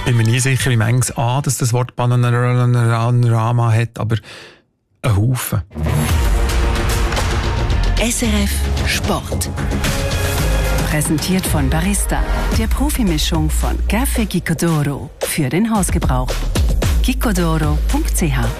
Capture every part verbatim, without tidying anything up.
bin mir nie sicher, wie manches A, dass das Wort Panorama hat, aber ein Haufen. S R F Sport. Präsentiert von Barista, der Profimischung von Café Gicodoro für den Hausgebrauch. gicodoro punkt c h.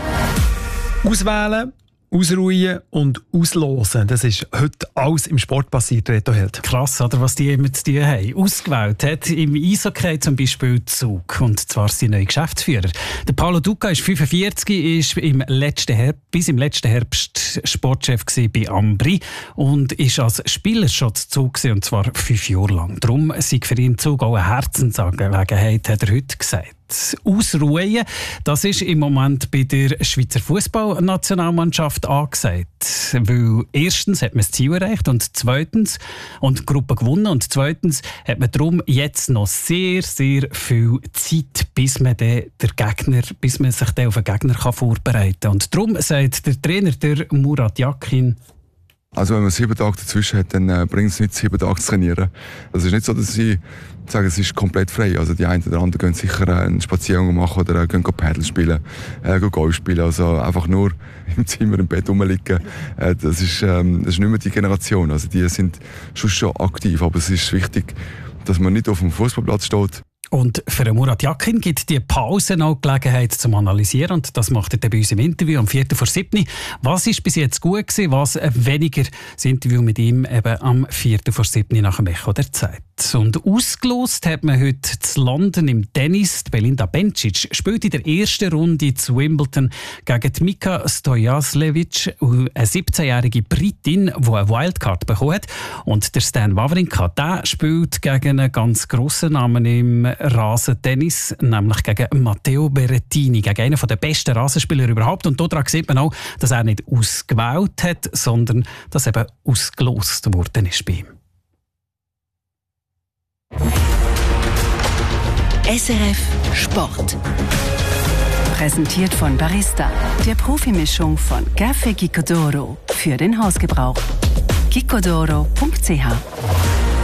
Auswählen, ausruhen und auslosen. Das ist heute alles im Sport passiert, Reto Held. Krass, oder, was die immer zu tun haben. Ausgewählt hat im Eishockey zum Beispiel Zug. Und zwar sein neuer Geschäftsführer. Der Paolo Duca ist fünfundvierzig, ist im letzten Herbst, bis im letzten Herbst Sportchef bei Ambri und ist als Spieler schon zu Zug gewesen, und zwar fünf Jahre lang. Darum sei für ihn Zug auch eine Herzensangelegenheit, hat er heute gesagt. Ausruhen, das ist im Moment bei der Schweizer Fußballnationalmannschaft angesagt. Weil erstens hat man das Ziel erreicht und zweitens und die Gruppe gewonnen und zweitens hat man darum jetzt noch sehr, sehr viel Zeit, bis man den, der Gegner, bis man sich den auf den Gegner kann vorbereiten kann. Und darum sagt der Trainer, der Murat Yakin: Also wenn man sieben Tage dazwischen hat, dann äh, bringt es nicht, sieben Tage zu trainieren. Also es ist nicht so, dass sie sagen, es ist komplett frei. Also die einen oder anderen gehen sicher äh, einen Spaziergang machen oder äh, gehen Paddle spielen, äh, gehen Golf spielen. Also einfach nur im Zimmer im Bett rumliegen. Äh, das, ist, ähm, das ist nicht mehr die Generation. Also die sind schon, schon aktiv, aber es ist wichtig, dass man nicht auf dem Fußballplatz steht. Und für Murat Yakin gibt die Pause noch Gelegenheit zum Analysieren, und das macht er dann bei uns im Interview am vierten vor sieben. Was ist bis jetzt gut gewesen, was weniger? Das Interview mit ihm eben am vierten vor sieben nach dem Echo der Zeit. Und ausgelost hat man heute zu London im Tennis. Belinda Bencic spielt in der ersten Runde zu Wimbledon gegen Mika Stojanovic, eine siebzehnjährige Britin, die eine Wildcard bekommen hat. Und der Stan Wawrinka, der spielt gegen einen ganz grossen Namen im Rasentennis, nämlich gegen Matteo Berrettini, gegen einen der besten Rasenspieler überhaupt. Und daran sieht man auch, dass er nicht ausgewählt hat, sondern dass eben ausgelost worden ist bei ihm. S R F Sport. Präsentiert von Barista, der Profimischung von Café Gicodoro für den Hausgebrauch. gicodoro punkt c h.